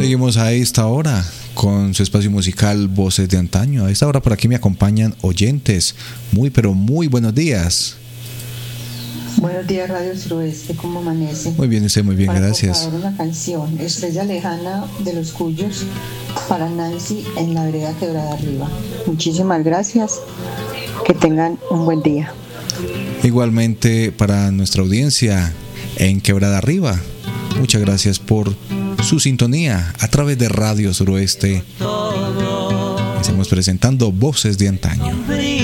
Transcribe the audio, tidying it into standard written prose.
Seguimos a esta hora con su espacio musical Voces de Antaño. A esta hora por aquí me acompañan oyentes. Muy, pero muy buenos días. Buenos días, Radio Suroeste, ¿cómo amanece? Muy bien, usted, muy bien, gracias. Por favor, una canción, Estrella Lejana de Los Cuyos, para Nancy en la vereda Quebrada Arriba. Muchísimas gracias, que tengan un buen día. Igualmente para nuestra audiencia en Quebrada Arriba, muchas gracias por su sintonía a través de Radio Suroeste. Estamos presentando Voces de Antaño.